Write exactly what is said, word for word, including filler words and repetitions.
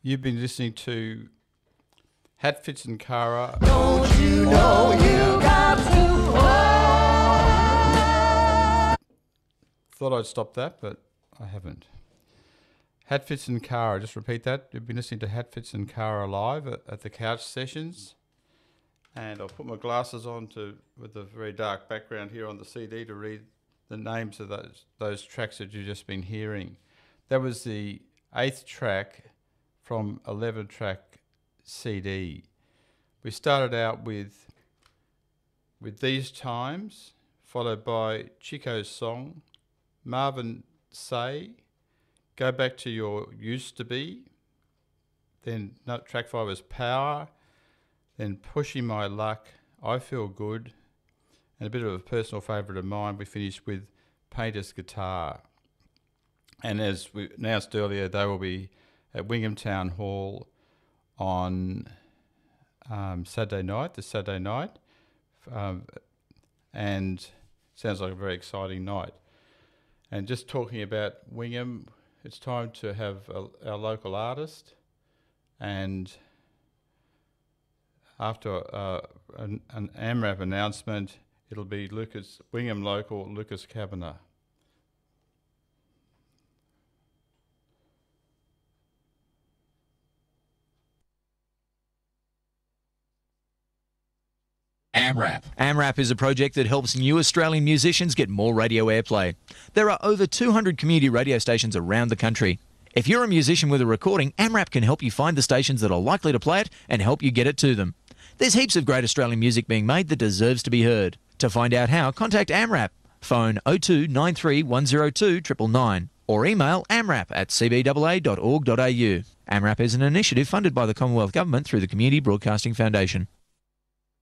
You've been listening to Hatfits and Cara. Don't you know you got to fly? Thought I'd stop that, but I haven't. Hatfits and Cara, just repeat that. You've been listening to Hatfits and Cara live at, at the Couch Sessions. And I'll put my glasses on to with a very dark background here on the C D to read the names of those those tracks that you've just been hearing. That was the eighth track from eleven track C D. We started out with with These Times, followed by Chico's Song, Marvin Say, Go Back to Your Used to Be. Then no, track five was Power. Then Pushing My Luck, I Feel Good, and a bit of a personal favourite of mine, we finished with Painter's Guitar. And as we announced earlier, they will be at Wingham Town Hall on um, Saturday night, this Saturday night, um, and sounds like a very exciting night. And just talking about Wingham, it's time to have a, our local artist, and after uh, an, an AMRAP announcement, it'll be Lucas Wingham local Lucas Kavanagh. AMRAP. AMRAP is a project that helps new Australian musicians get more radio airplay. There are over two hundred community radio stations around the country. If you're a musician with a recording, AMRAP can help you find the stations that are likely to play it and help you get it to them. There's heaps of great Australian music being made that deserves to be heard. To find out how, contact AMRAP. Phone oh two nine three one oh two nine nine nine or email amrap at c b a a dot org dot a u. AMRAP is an initiative funded by the Commonwealth Government through the Community Broadcasting Foundation.